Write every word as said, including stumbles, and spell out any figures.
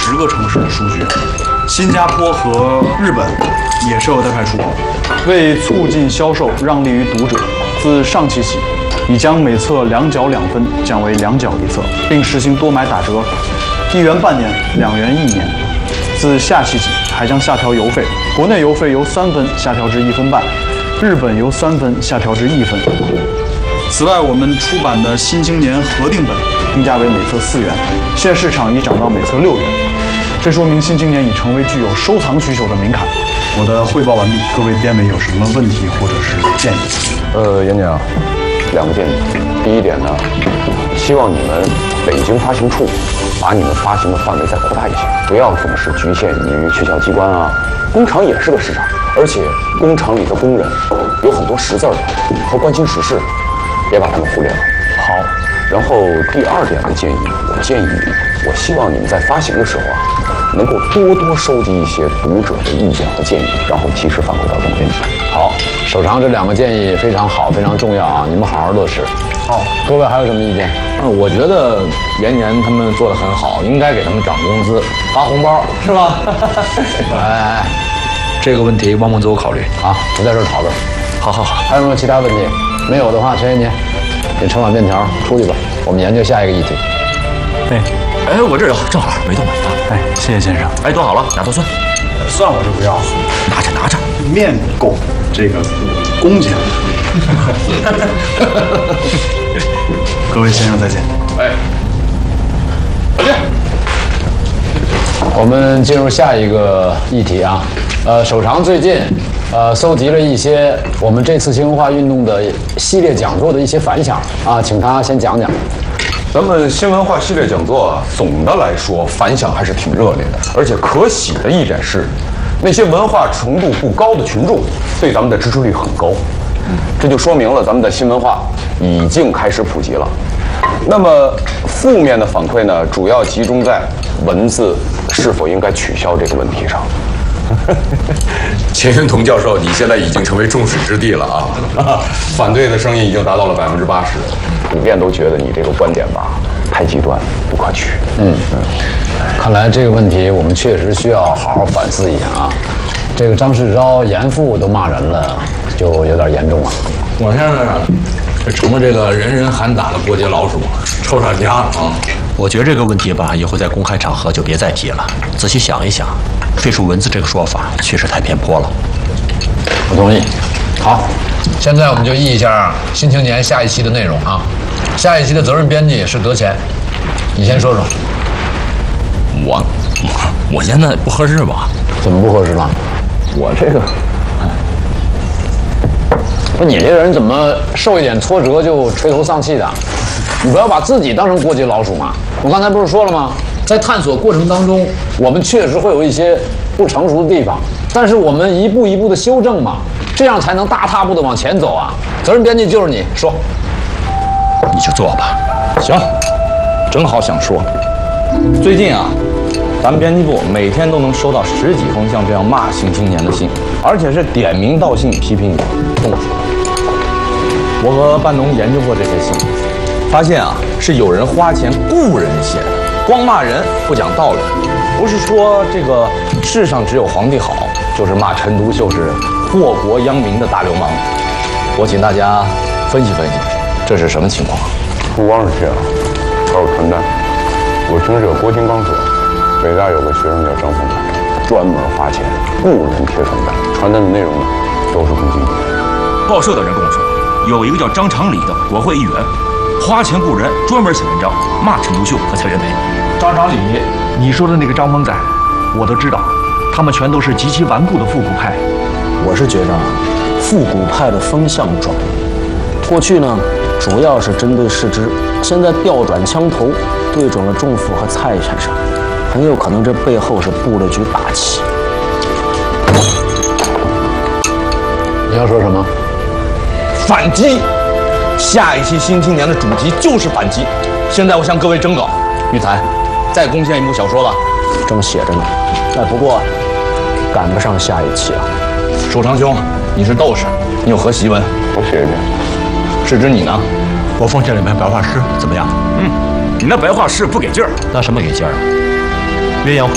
十个城市的书局，新加坡和日本也设有代派书。为促进销售，让利于读者，自上期起，已将每册两角两分降为两角一册，并实行多买打折，一元半年，两元一年。自下期起，还将下调邮费，国内邮费由三分下调至一分半，日本由三分下调至一分。此外，我们出版的《新青年》合订本定价为每册四元，现市场已涨到每册六元。这说明《新青年》已成为具有收藏需求的名刊。我的汇报完毕，各位编委有什么问题或者是建议？ 呃，严讲，两个建议。第一点呢，希望你们北京发行处把你们发行的范围再扩大一些，不要总是局限于学校机关啊，工厂也是个市场，而且工厂里的工人有很多识字儿的和关心时事，别把他们忽略了。 好。 然后第二点的建议，我建议，我希望你们在发行的时候啊，能够多多收集一些读者的意见和建议，然后及时反馈到总编辑。 好，首长这两个建议非常好，非常重要啊，你们好好落实。 好， 各位还有什么意见？ 嗯，我觉得延年他们做得很好，应该给他们涨工资、发红包，是吧？ 哎哎哎， 这个问题汪孟走考虑啊，不在这儿讨论。 好好好， 还有没有其他问题？没有的话，陈延年，你盛碗面条出去吧，我们研究下一个议题。 哎， 哎，我这儿有，正好没动完啊。 哎，谢谢先生。 哎，多好了，俩头蒜。 蒜我就不要， 拿着拿着。 面够，这个工钱。各位先生再见。 哎，再见。 我们进入下一个议题啊，呃，首长最近呃搜集了一些我们这次新文化运动的系列讲座的一些反响啊，请他先讲讲。 咱们新文化系列讲座啊，总的来说反响还是挺热烈的，而且可喜的一点是，那些文化程度不高的群众对咱们的支持率很高，这就说明了咱们的新文化已经开始普及了。那么负面的反馈呢，主要集中在文字是否应该取消这个问题上。 钱云同教授，你现在已经成为众矢之的了啊！反对的声音已经达到了百分之八十， 普遍都觉得你这个观点吧太极端，不可取。 嗯嗯，看来这个问题我们确实需要好好反思一下啊。这个张世钊、严复都骂人了，就有点严重了。 我现在成了这个人人喊打的过街老鼠，臭上家了啊！ 我觉得这个问题吧，以后在公开场合就别再提了。仔细想一想，废除文字这个说法确实太偏颇了。 我同意。好，现在我们就议一下《新青年》下一期的内容啊。下一期的责任编辑是德前，你先说说。 我我现在不合适吧？ 怎么不合适了？我这个，不，你这个人怎么受一点挫折就垂头丧气的？你不要把自己当成过街老鼠嘛！我刚才不是说了吗？在探索过程当中，我们确实会有一些不成熟的地方，但是我们一步一步的修正嘛，这样才能大踏步的往前走啊！责任编辑就是你说， 你就做吧。 行，正好想说，最近啊，咱们编辑部每天都能收到十几封像这样骂新青年的信，而且是点名道姓批评你动手。我和半农研究过这些信，发现啊，是有人花钱雇人写的，光骂人不讲道理。不是说这个世上只有皇帝好，就是骂陈独秀是祸国殃民的大流氓。我请大家分析分析，这是什么情况？ 不光是这样，还有传单。我听这个郭金刚说，北大有个学生叫张凤满，专门花钱雇人贴传单，传单的内容呢都是攻击你。 报社的人跟我说，有一个叫张长礼的国会议员，花钱雇人专门写文章骂陈独秀和蔡元培。 张长礼，你说的那个张峰仔，我都知道，他们全都是极其顽固的复古派。 我是觉着啊，复古派的风向转了，过去呢主要是针对世之，现在调转枪头对准了仲甫和蔡先生，很有可能这背后是布了局大棋。 你要说什么？ 反击！下一期《新青年》的主题就是反击。现在我向各位征稿，育才，再贡献一部小说吧。 正写着呢，哎，不过赶不上下一期啊。 守长兄，你是斗士，你有何檄文？ 我写一遍。 是指你呢？ 我奉献了一篇白话诗，怎么样？ 嗯，你那白话诗不给劲儿。 那什么给劲儿？鸳鸯。